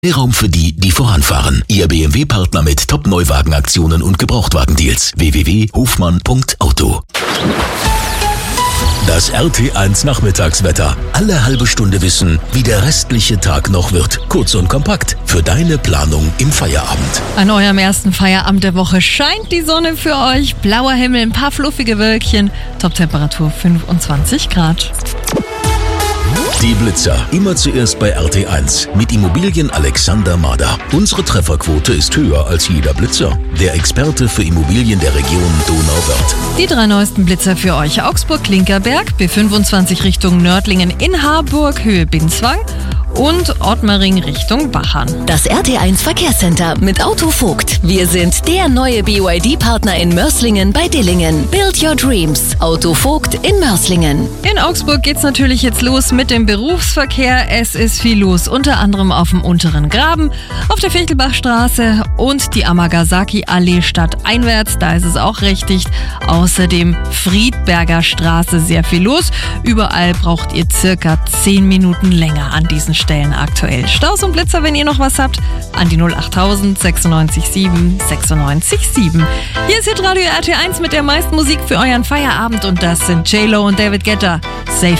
Raum für die, die voranfahren. Ihr BMW-Partner mit Top-Neuwagenaktionen und Gebrauchtwagendeals. www.hofmann.auto. Das RT1 Nachmittagswetter. Alle halbe Stunde wissen, wie der restliche Tag noch wird. Kurz und kompakt für deine Planung im Feierabend. An eurem ersten Feierabend der Woche scheint die Sonne für euch. Blauer Himmel, ein paar fluffige Wölkchen. Toptemperatur 25 Grad. Die Blitzer. Immer zuerst bei RT1 mit Immobilien Alexander Mader. Unsere Trefferquote ist höher als jeder Blitzer. Der Experte für Immobilien der Region Donauwörth. Die 3 neuesten Blitzer für euch. Augsburg-Klinkerberg, B25 Richtung Nördlingen in Harburg, Höhe Binswang. Und Ottmaring Richtung Bachern. Das RT1 Verkehrscenter mit Autovogt. Wir sind der neue BYD-Partner in Mörslingen bei Dillingen. Build your dreams. Autovogt in Mörslingen. In Augsburg geht's natürlich jetzt los mit dem Berufsverkehr. Es ist viel los, unter anderem auf dem Unteren Graben, auf der Fichtelbachstraße und die Amagasaki-Allee stadteinwärts. Da ist es auch recht dicht. Außerdem Friedberger Straße, sehr viel los. Überall braucht ihr circa 10 Minuten länger an diesen Stellen aktuell. Staus und Blitzer, wenn ihr noch was habt, an die 08000 96 7 96 7. Hier ist Hitradio RT1 mit der meisten Musik für euren Feierabend und das sind J-Lo und David Guetta. Safe